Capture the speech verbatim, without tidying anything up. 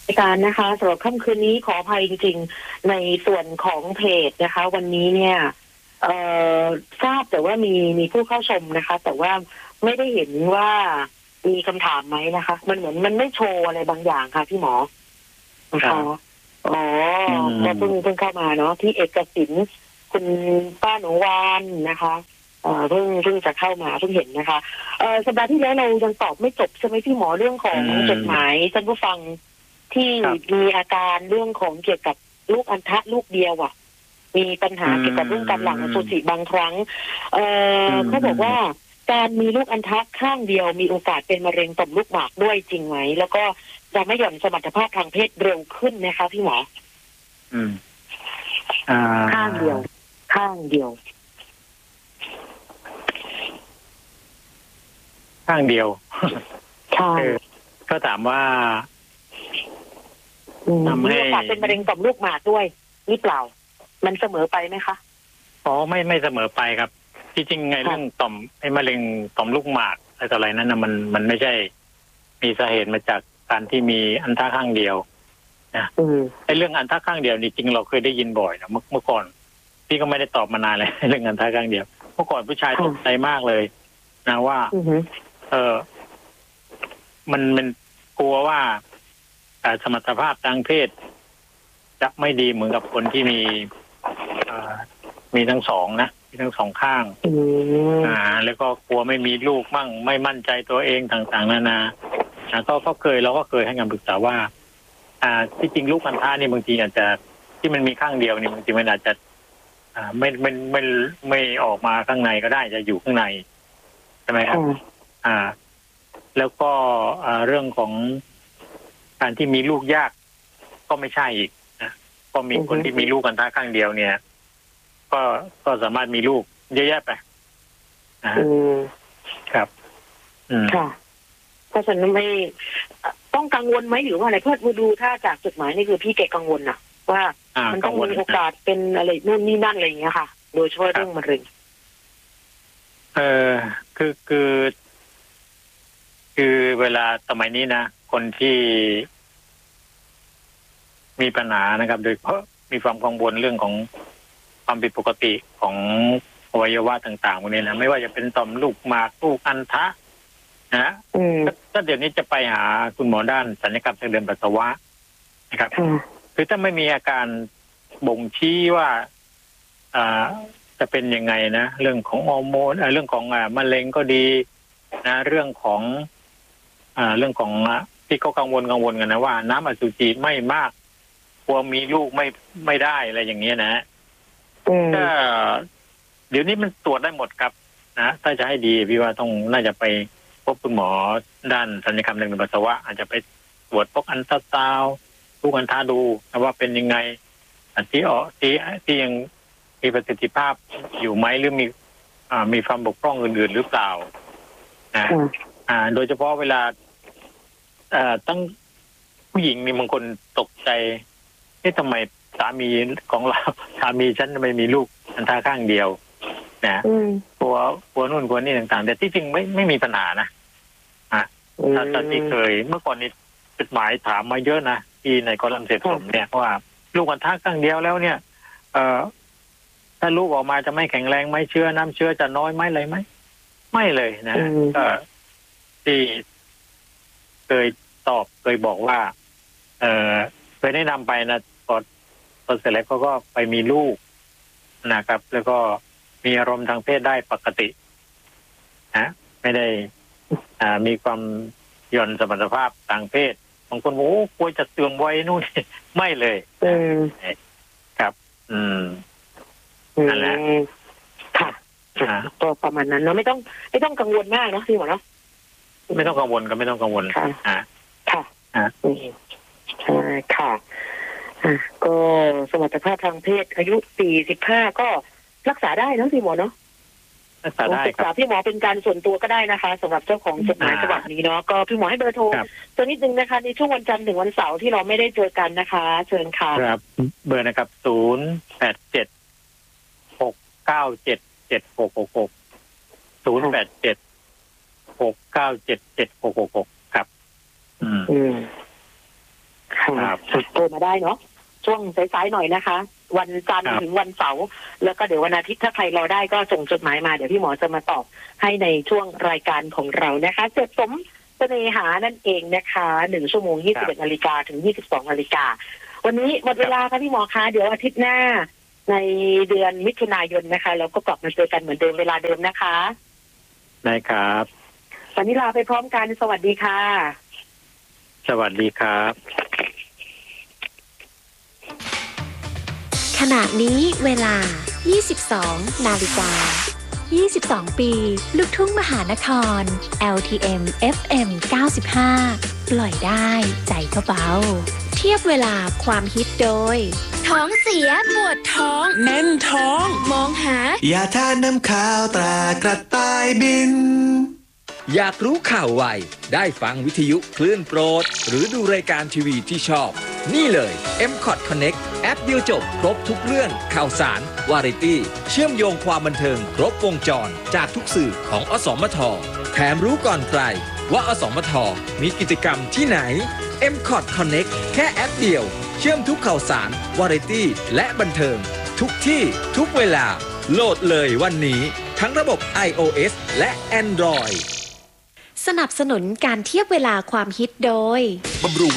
รายการนะคะสำหรับค่ำคืนนี้ขออภัยจริงๆในส่วนของเพจนะคะวันนี้เนี่ยเอ่อทราบแต่ว่ามีมีผู้เข้าชมนะคะแต่ว่าไม่ได้เห็นว่ามีคำถามไหมนะคะมันเหมือนมันไม่โชว์อะไรบางอย่างค่ะพี่หมอนะคะอ๋อก็เพิ่งเพิ่งเข้ามาเนาะที่เอกสินคุณป้าหนูวานนะคะเอ่อเพิ่งเพิ่งจะเข้ามาเพิ่งเห็นนะคะเอ่อสัปดาห์ที่แล้วเรายังตอบไม่จบใช่ไหมพี่หมอเรื่องของจดหมายท่านผู้ฟังที่มีอาการเรื่องของเกี่ยวกับลูกอัณฑะลูกเดียวอ่ะมีปัญหาเกี่ยวกับเรื่องการหลั่งอสุจิบางครั้งเอ่อเขาบอกว่าการมีลูกอัณฑะข้างเดียวมีโอกาสเป็นมะเร็งต่อมลูกหมากด้วยจริงไหมแล้วก็จะไม่หย่อนสมรรถภาพทางเพศเร็วขึ้นนะคะพี่หมออืมอ่าข้างเดียวข้างเดียวข้างเดียวใช่ก็ถามว่ามีโอกาสเป็นมะเร็งต่อมลูกหมากด้วยนี่เปล่ามันเสมอไปไหมคะอ๋อไม่ไม่เสมอไปครับที่จริงไงเรื่องต่อมไอ้มะเร็งต่อมลูกหมากอะไรต่ออะไรนั้นนะมันมันไม่ใช่มีสาเหตุมาจากการที่มีอัณฑะข้างเดียวนะไอ้เรื่องอัณฑะข้างเดียวนี่จริงเราเคยได้ยินบ่อยนะเมื่อเมื่อก่อนพี่ก็ไม่ได้ตอบมานานเลยเรื่องอัณฑะข้างเดียวเมื่อก่อนผู้ชายตกใจมากเลยนะว่าเออมันมันกลัวว่าสมรรถภาพทางเพศจะไม่ดีเหมือนกับคนที่มีมีทั้งสองนะมีทั้งสองข้างอ่าแล้วก็กลัวไม่มีลูกมั่งไม่มั่นใจตัวเองต่างๆนานาอ่าก็ก็เคยเราก็เคยให้คำปรึกษาว่าอ่าที่จริงลูกอัณฑะนี่บางทีอาจจะที่มันมีข้างเดียวนี่บางทีมันอาจจะอ่าไม่ไม่ไม่ไม่ออกมาข้างในก็ได้จะอยู่ข้างในใช่ไหมครับอ่าแล้วก็อ่าเรื่องของการที่มีลูกยากก็ไม่ใช่อีกนะก็มีคนที่มีลูกอัณฑะข้างเดียวเนี่ยก็ก็สามารถมีลูกเยอะแยะไปนะครับค่ะเพราะฉะนั้นไม่ต้องกังวลไหมหรือว่าอะไรเพราะดูถ้าจากจดหมายนี่คือพี่แกกังวลนะว่ามันต้องมีโอกาสเป็นอะไรนู่นนี่นั่นอะไรอย่างเงี้ยค่ะโดยเฉพาะเรื่องมะเร็งเออคือคือคือเวลาสมัยนี้นะคนที่มีปัญหานะครับโดยเฉพาะมีความกังวลเรื่องของความผิดปกติของอวัยวะต่างๆพวกนี้นะไม่ว่าจะเป็นต่อมลูกหมากลูกอัณฑะนะก็เดี๋ยวนี้จะไปหาคุณหมอด้านศัลยกรรมทางเดินปัสสาวะนะครับคือถ้าไม่มีอาการบ่งชี้ว่าอ่าจะเป็นยังไงนะเรื่องของฮอร์โมนเรื่องของอ่ามะเร็งก็ดีนะเรื่องของอ่าเรื่องของที่เขากังวลกังวลกันนะว่าน้ำอสุจิไม่มากกลัวมีลูกไม่ไม่ได้อะไรอย่างเงี้ยนะก็เดี๋ยวนี้มันตรวจได้หมดครับนะถ้าจะให้ดีพี่ว่าต้องน่าจะไปพบคุณหมอด้านศัลยกรรมทางเดินปัสสาวะอาจจะไปตรวจพวกอัลตราซาวด์ลูกอัณฑะดูว่าเป็นยังไงอันที่อ๋อที่ที่ยังมีประสิทธิภาพอยู่ไหมหรือมีอ่ามีความบกพร่องอื่นๆหรือเปล่านะอ่าโดยเฉพาะเวลาเอ่อตั้งผู้หญิงนี่บางคนตกใจที่ทำไมสามีของเราสามีฉันทำไมมีลูกอัณฑะข้างเดียวนะกลัวกลัวนู่นกลัวนี่ต่างๆแต่ที่จริงไม่ไม่มีปัญหานะอ่ะถ้าตอนที่เคยเมื่อก่อนนี้จดหมายถามมาเยอะนะที่ในคอลัมน์เสพสมเนี่ยว่าลูกอัณฑะข้างเดียวแล้วเนี่ยเอ่อถ้าลูกออกมาจะไม่แข็งแรงไหมเชื้อน้ำเชื้อจะน้อยไหมเลยไหมไม่เลยนะก็ที่เคยตอบเคยบอกว่าเอ่อเคยแนะนำไปนะพอพอเสร็จแล้วเขาก็ไปมีลูกนะครับแล้วก็มีอารมณ์ทางเพศได้ปกตินะไม่ได้อ่ามีความหย่อนสมรรถภาพทางเพศบางคนบอกโอ้กลัวจะเสื่อมวัยนู่นไม่เลยครับอืมนั่นแหละค่ะก็ประมาณนั้นเนาะไม่ต้องไม่ต้องกังวลมากเนาะพี่หมอเนาะไม่ต้องกังวลก็ไม่ต้องกังวลค่ะค่ะค่ะใช่ค่ะก็สมรรถภาพทางเพศอายุสี่สิบห้าก็รักษาได้นะพี่หมอเนาะรักษาได้ครับพี่หมอเป็นการส่วนตัวก็ได้นะคะสำหรับเจ้าของจดหมายฉบับนี้เนาะก็พี่หมอให้เบอร์โทรตัวนิดนึงนะคะในช่วงวันจันทร์ถึงวันเสาร์ที่เราไม่ได้เจอกันนะคะเชิญค่ะครับเบอร์นะครับศูนย์แปดเจ็ดหกเก้าเจ็ดเจ็ดหกหกหกศูนย์แปดเจ็ดหกเก้าเจ็ดเจ็ดหกหกหกครับอืมค่ะครับโทรมาได้เนาะช่วงสายๆหน่อยนะคะ วันจันทร์ถึงวันเสาร์แล้วก็เดี๋ยววันอาทิตย์ถ้าใครรอได้ก็ส่งจดหมายมาเดี๋ยวพี่หมอจะมาตอบให้ในช่วงรายการของเรานะคะเจ็บสมเสน่หานั่นเองนะคะหนึ่งชั่วโมงยี่สิบเอ็ดนาฬิกาถึงยี่สิบสองนาฬิกาวันนี้หมดเวลาค่ะพี่หมอคะเดี๋ยวอาทิตย์หน้าในเดือนมิถุนายนนะคะเราก็กลับมาเจอกันเหมือนเดิมเวลาเดิมนะคะได้ครับวันนี้ลาไปพร้อมกันสวัสดีค่ะสวัสดีครับขณะนี้เวลา ยี่สิบสอง นาฬิกา ยี่สิบสอง ปี ลูกทุ่งมหานคร แอล ที เอ็ม เอฟ เอ็ม เก้าสิบห้า ปล่อยได้ใจก็เบา เทียบเวลาความฮิตโดย ท้องเสียปวดท้องแน่นท้อง มองหายาทาน้ำข้าวตรากระต่ายบินอยากรู้ข่าวไวได้ฟังวิทยุคลื่นโปรดหรือดูรายการทีวีที่ชอบนี่เลย เอ็ม คอท Connect แอปเดียวจบครบทุกเรื่องข่าวสารวาไรตี้เชื่อมโยงความบันเทิงครบวงจรจากทุกสื่อของอสมทแถมรู้ก่อนใครว่าอสมทมีกิจกรรมที่ไหน เอ็ม คอท Connect แค่แอปเดียวเชื่อมทุกข่าวสารวาไรตี้และบันเทิงทุกที่ทุกเวลาโหลดเลยวันนี้ทั้งระบบ iOS และ Android สนับสนุนการเทียบเวลาความฮิตโดยบำรุง